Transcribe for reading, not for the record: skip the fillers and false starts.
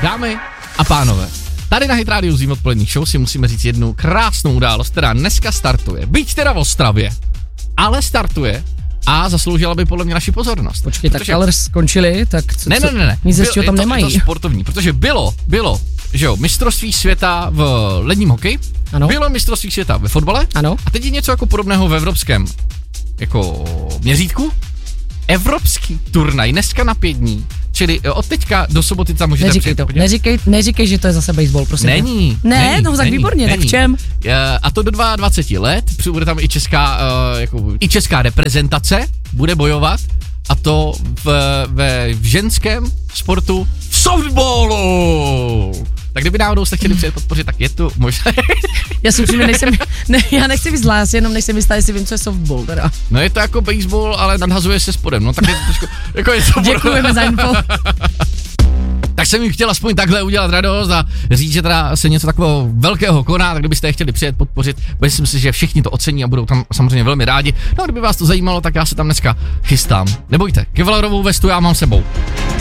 Dámy a pánové, tady na Hit Radio Zim odpolední show si musíme říct jednu krásnou událost, která dneska startuje. Byť teda v Ostravě, ale startuje a zasloužila by podle mě naši pozornost. Počkej, tak Colors skončili, tak co? Ne. Nic z tam nemají. Je to sportovní, protože bylo, že jo, mistrovství světa v ledním hokeji, ano. Bylo mistrovství světa ve fotbale, ano. A teď je něco jako podobného v evropském jako měřítku. Evropský turnaj dneska na 5 dní, čili od teďka do soboty tam můžete Neříkej, že to je zase baseball, prosím. Není. Tak výborně, tak v čem? A to do 22 let, bude tam i česká reprezentace, bude bojovat, a to ve ženském sportu v softballu. Tak kdyby náhodou jste chtěli přijet podpořit, tak je tu možná. Já si upřímně já nechci být zlá, jenom nejsem jistá, jestli vím, co je softball teda. No je to jako baseball, ale nadhazuje se spodem, no tak je to trošku, jako je to. Děkujeme za info. Tak jsem jim chtěl aspoň takhle udělat radost a říct, že teda se něco takového velkého koná, tak kdybyste je chtěli přijet podpořit, myslím si, že všichni to ocení a budou tam samozřejmě velmi rádi. No a kdyby vás to zajímalo, tak já se tam dneska chystám. Nebojte, Kevlarovou vestu já mám sebou.